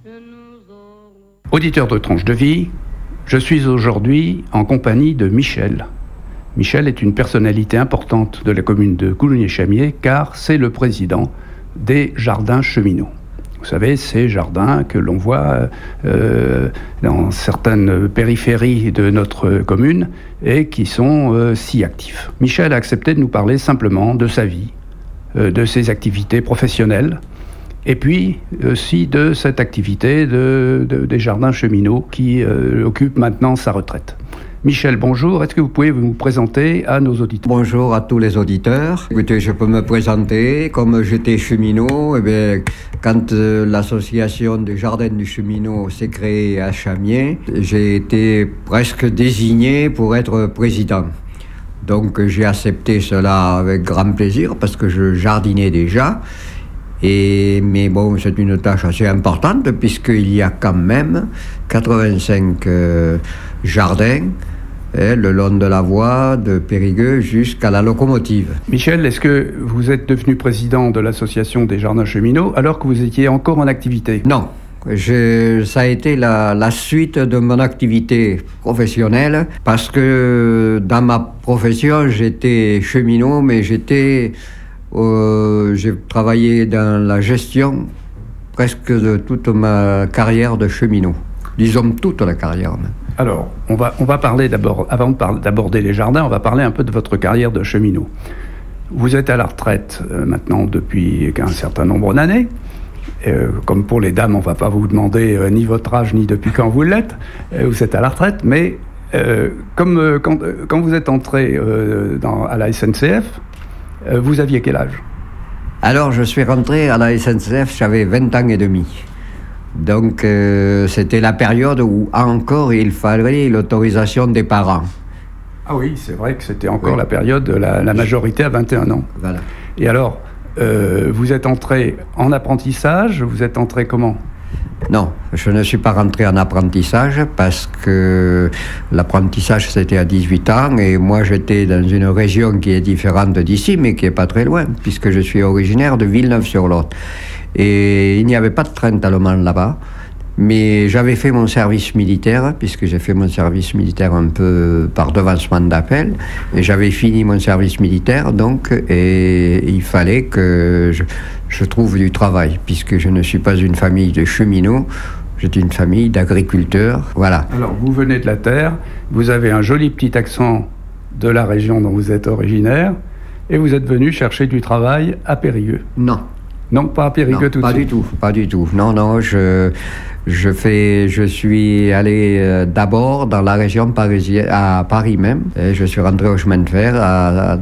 Auditeur de Tranche de Vie, je suis aujourd'hui en compagnie de Michel. Michel est une personnalité importante de la commune de Coulommiers-Chamiers car c'est le président des jardins cheminots. Vous savez, ces jardins que l'on voit dans certaines périphéries de notre commune et qui sont si actifs. Michel a accepté de nous parler simplement de sa vie, de ses activités professionnelles et puis aussi de cette activité des jardins cheminots qui occupe maintenant sa retraite. Michel, bonjour. Est-ce que vous pouvez vous présenter à nos auditeurs ? Bonjour à tous les auditeurs. Écoutez, je peux me présenter. Comme j'étais cheminot, quand l'association des jardins du cheminot s'est créée à Chamiers, j'ai été presque désigné pour être président. Donc j'ai accepté cela avec grand plaisir parce que je jardinais déjà. Mais bon, c'est une tâche assez importante puisqu'il y a quand même 85 jardins le long de la voie de Périgueux jusqu'à la locomotive. Michel, est-ce que vous êtes devenu président de l'association des jardins cheminots alors que vous étiez encore en activité ? Non. Ça a été la suite de mon activité professionnelle parce que dans ma profession, j'étais cheminot, mais j'ai travaillé dans la gestion presque de toute ma carrière de cheminot. Disons toute la carrière même. Alors, on va parler d'abord, avant d'aborder les jardins, on va parler un peu de votre carrière de cheminot. Vous êtes à la retraite maintenant depuis un certain nombre d'années. Comme pour les dames, on ne va pas vous demander ni votre âge, ni depuis quand vous l'êtes. Vous êtes à la retraite, mais quand vous êtes entré à la SNCF, vous aviez quel âge ? Alors, je suis rentré à la SNCF, j'avais 20 ans et demi. Donc, c'était la période où encore il fallait l'autorisation des parents. Ah oui, c'est vrai que c'était encore la période de la majorité à 21 ans. Voilà. Et alors, vous êtes entré en apprentissage, vous êtes entré comment ? Non, je ne suis pas rentré en apprentissage parce que l'apprentissage c'était à 18 ans et moi j'étais dans une région qui est différente d'ici mais qui n'est pas très loin puisque je suis originaire de Villeneuve-sur-Lot. Et il n'y avait pas de train allemand là-bas, mais j'avais fait mon service militaire puisque j'ai fait mon service militaire un peu par devancement d'appel et j'avais fini mon service militaire donc et il fallait que je trouve du travail puisque je ne suis pas une famille de cheminots, j'étais une famille d'agriculteurs, voilà. Alors vous venez de la terre, vous avez un joli petit accent de la région dont vous êtes originaire et vous êtes venu chercher du travail à Périgueux. Non, pas à Périgueux tout de suite. Pas du tout. Non, je suis allé d'abord dans la région parisienne, à Paris même. Et je suis rentré au chemin de fer